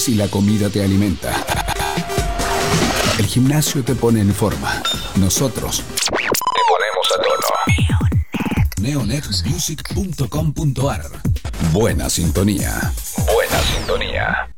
comes y la comida te alimenta. El gimnasio te pone en forma. Nosotros te ponemos a tono. Neonetmusic.com.ar. Buena sintonía. Buena sintonía.